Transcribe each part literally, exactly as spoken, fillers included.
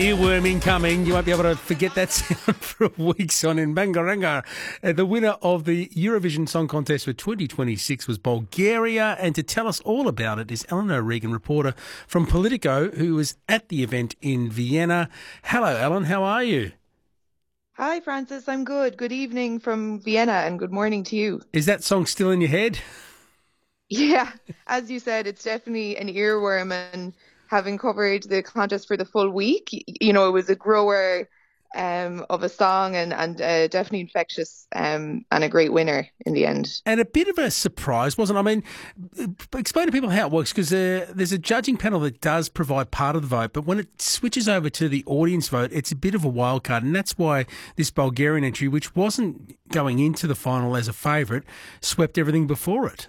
Earworm incoming. You won't be able to forget that sound for weeks on in Bangaranga. Uh, the winner of the Eurovision Song Contest for twenty twenty-six was Bulgaria, and to tell us all about it is Ellen O'Regan, reporter from Politico, who was at the event in Vienna. Hello, Ellen. How are you? Hi, Francis. I'm good. Good evening from Vienna, and good morning to you. Is that song still in your head? Yeah, as you said, it's definitely an earworm, and having covered the contest for the full week, you know, it was a grower um, of a song, and, and uh, definitely infectious, um, and a great winner in the end. And a bit of a surprise, wasn't it? I mean, explain to people how it works, because uh, there's a judging panel that does provide part of the vote, but when it switches over to the audience vote, it's a bit of a wild card, and that's why this Bulgarian entry, which wasn't going into the final as a favourite, swept everything before it.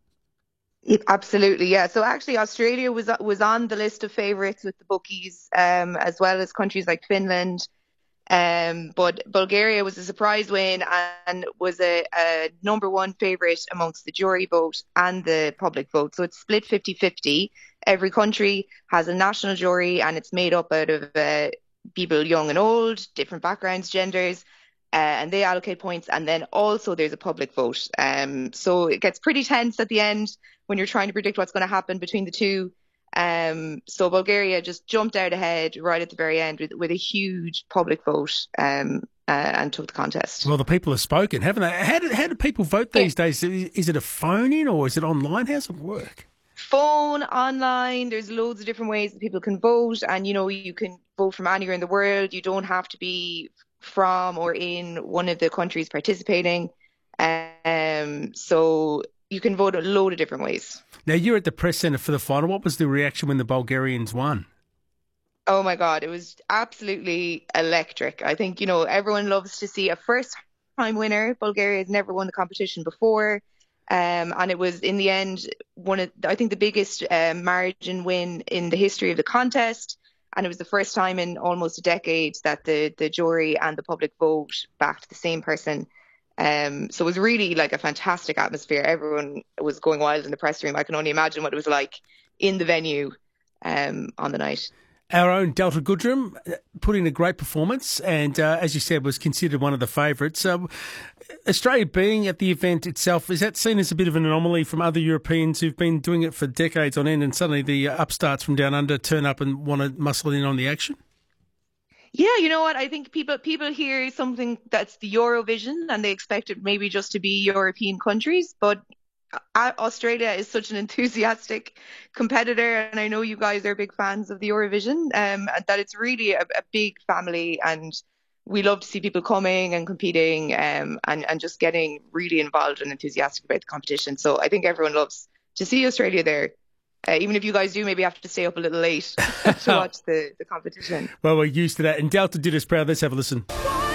Absolutely, yeah. So actually, Australia was was on the list of favourites with the bookies, um, as well as countries like Finland. Um, but Bulgaria was a surprise win and was a, a number one favourite amongst the jury vote and the public vote. So it's split fifty-fifty. Every country has a national jury, and it's made up out of uh, people young and old, different backgrounds, genders. Uh, and they allocate points, and then also there's a public vote. Um, so it gets pretty tense at the end when you're trying to predict what's going to happen between the two. Um, so Bulgaria just jumped out ahead right at the very end with, with a huge public vote, um, uh, and took the contest. Well, the people have spoken, haven't they? How do, how do people vote these days? Is it a phone-in or is it online? How does it work? Phone, online, there's loads of different ways that people can vote, and you know, you can vote from anywhere in the world. You don't have to be from or in one of the countries participating. Um, so you can vote a load of different ways. Now, you're at the press centre for the final. What was the reaction when the Bulgarians won? Oh my God, it was absolutely electric. I think, you know, everyone loves to see a first-time winner. Bulgaria has never won the competition before. Um, and it was, in the end, one of, I think, the biggest uh, margin win in the history of the contest. And it was the first time in almost a decade that the, the jury and the public vote backed the same person. Um, so it was really like a fantastic atmosphere. Everyone was going wild in the press room. I can only imagine what it was like in the venue um, on the night. Our own Delta Goodrem put in a great performance and, uh, as you said, was considered one of the favourites. Uh, Australia being at the event itself, is that seen as a bit of an anomaly from other Europeans who've been doing it for decades on end, and suddenly the upstarts from down under turn up and want to muscle in on the action? Yeah, you know what? I think people people hear something that's the Eurovision and they expect it maybe just to be European countries, but Australia is such an enthusiastic competitor, and I know you guys are big fans of the Eurovision, um, that it's really a, a big family, and we love to see people coming and competing, um, and, and just getting really involved and enthusiastic about the competition. So I think everyone loves to see Australia there. Uh, even if you guys do maybe have to stay up a little late to watch the, the competition. Well, we're used to that. And Delta did us proud. Let's have a listen.